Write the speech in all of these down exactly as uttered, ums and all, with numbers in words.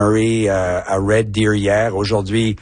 McMurray euh, à Red Deer hier, aujourd'hui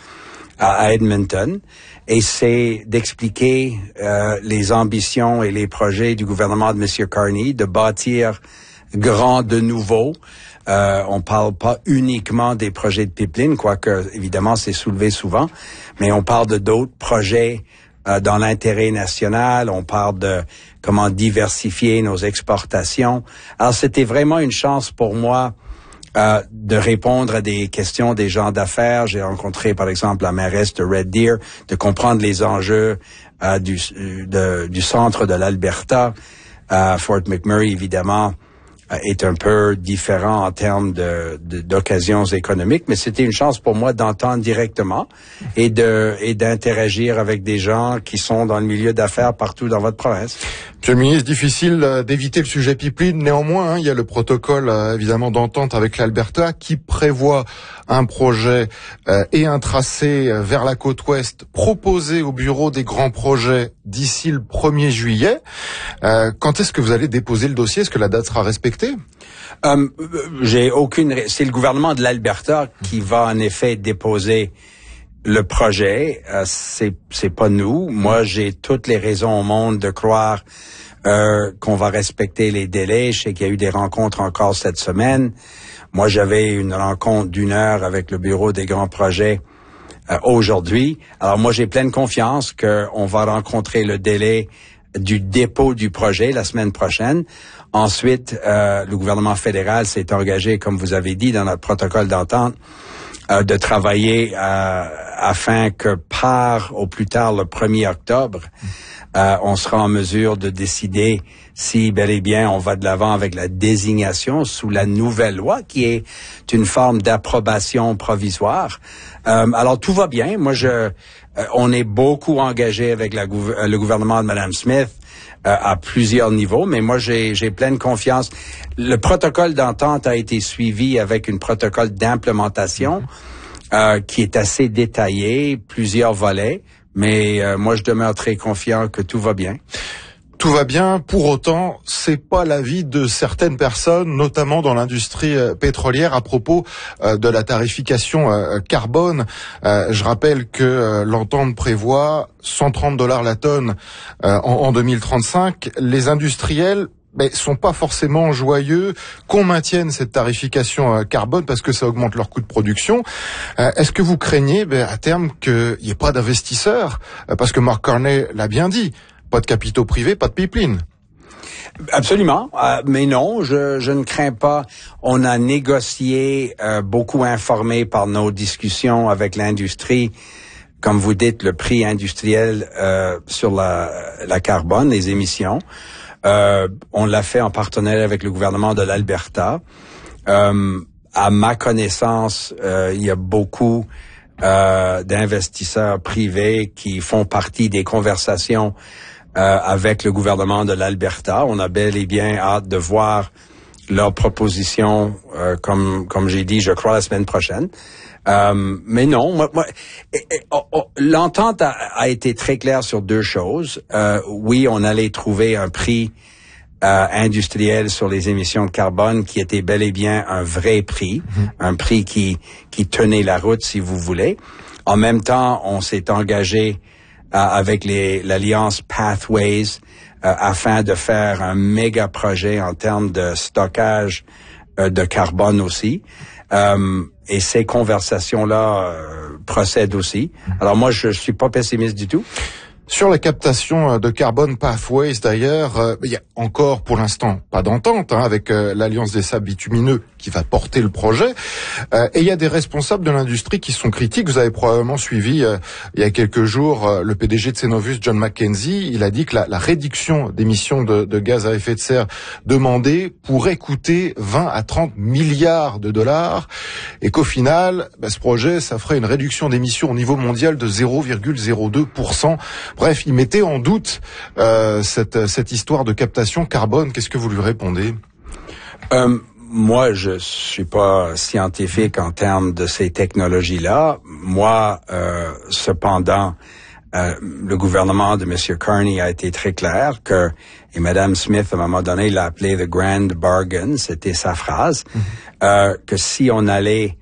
à Edmonton. Et c'est d'expliquer euh, les ambitions et les projets du gouvernement de M. Carney, de bâtir grand de nouveau. Euh, on parle pas uniquement des projets de pipeline, quoique évidemment c'est soulevé souvent, mais on parle de d'autres projets euh, dans l'intérêt national. On parle de comment diversifier nos exportations. Alors c'était vraiment une chance pour moi Euh, de répondre à des questions des gens d'affaires. J'ai rencontré, par exemple, la mairesse de Red Deer, de comprendre les enjeux euh, du, de, du centre de l'Alberta. Euh, Fort McMurray, évidemment, euh, est un peu différent en termes de, de, d'occasions économiques, mais c'était une chance pour moi d'entendre directement et de et d'interagir avec des gens qui sont dans le milieu d'affaires partout dans votre province. Monsieur le ministre, difficile d'éviter le sujet pipeline. Néanmoins, hein, il y a le protocole euh, évidemment d'entente avec l'Alberta qui prévoit un projet euh, et un tracé euh, vers la côte ouest proposé au bureau des grands projets d'ici le premier juillet. Euh, quand est-ce que vous allez déposer le dossier? Est-ce que la date sera respectée? Um, j'ai aucune. C'est le gouvernement de l'Alberta qui va en effet déposer le projet. Euh, c'est c'est pas nous. Moi, j'ai toutes les raisons au monde de croire euh, qu'on va respecter les délais. Je sais qu'il y a eu des rencontres encore cette semaine. Moi, j'avais une rencontre d'une heure avec le bureau des grands projets euh, aujourd'hui. Alors moi, j'ai pleine confiance qu'on va rencontrer le délai du dépôt du projet la semaine prochaine. Ensuite, euh, le gouvernement fédéral s'est engagé, comme vous avez dit, dans notre protocole d'entente, euh, de travailler euh, afin que par au plus tard le premier octobre, euh, on sera en mesure de décider si bel et bien on va de l'avant avec la désignation sous la nouvelle loi qui est une forme d'approbation provisoire. Euh, alors tout va bien. Moi, je, euh, on est beaucoup engagé avec la, le gouvernement de Mme Smith euh, à plusieurs niveaux, mais moi j'ai, j'ai pleine confiance. Le protocole d'entente a été suivi avec un protocole d'implémentation euh, qui est assez détaillé, plusieurs volets, mais euh, moi je demeure très confiant que tout va bien. Tout va bien. Pour autant, c'est pas l'avis de certaines personnes, notamment dans l'industrie euh, pétrolière, à propos euh, de la tarification euh, carbone. Euh, je rappelle que euh, l'entente prévoit cent trente dollars la tonne euh, en, en deux mille trente-cinq. Les industriels mais sont pas forcément joyeux qu'on maintienne cette tarification euh, carbone parce que ça augmente leur coût de production. Euh, est-ce que vous craignez ben, à terme qu'il n'y ait pas d'investisseurs euh, parce que Mark Carney l'a bien dit. Pas de capitaux privés, pas de pipeline. Absolument, euh, mais non, je, je ne crains pas. On a négocié, euh, beaucoup informé par nos discussions avec l'industrie, comme vous dites, le prix industriel euh, sur la, la carbone, les émissions. Euh, on l'a fait en partenariat avec le gouvernement de l'Alberta. Euh, à ma connaissance, euh, il y a beaucoup euh, d'investisseurs privés qui font partie des conversations Euh, avec le gouvernement de l'Alberta. On a bel et bien hâte de voir leurs propositions, euh, comme comme j'ai dit, je crois, la semaine prochaine. Euh, mais non, moi, moi, et, et, oh, oh, l'entente a, a été très claire sur deux choses. Euh, oui, on allait trouver un prix euh, industriel sur les émissions de carbone qui était bel et bien un vrai prix, mm-hmm. un prix qui qui tenait la route, si vous voulez. En même temps, on s'est engagé Euh, avec les, l'alliance Pathways euh, afin de faire un méga projet en termes de stockage euh, de carbone aussi. Euh, et ces conversations-là euh, procèdent aussi. Alors moi, je, je suis pas pessimiste du tout. Sur la captation de carbone Pathways, d'ailleurs, euh, il y a encore pour l'instant pas d'entente hein, avec euh, l'Alliance des sables bitumineux qui va porter le projet. Euh, et il y a des responsables de l'industrie qui sont critiques. Vous avez probablement suivi euh, il y a quelques jours euh, le P D G de Cenovus, John McKenzie. Il a dit que la, la réduction d'émissions de, de gaz à effet de serre demandée pourrait coûter vingt à trente milliards de dollars et qu'au final, bah, ce projet, ça ferait une réduction d'émissions au niveau mondial de zéro virgule zéro deux pour cent. Bref, il mettait en doute euh, cette, cette histoire de captation carbone. Qu'est-ce que vous lui répondez? Euh, moi, je suis pas scientifique en termes de ces technologies-là. Moi, euh, cependant, euh, le gouvernement de M. Carney a été très clair que, et Mme Smith, à un moment donné, l'a appelé the grand bargain, c'était sa phrase, mm-hmm. euh, que si on allait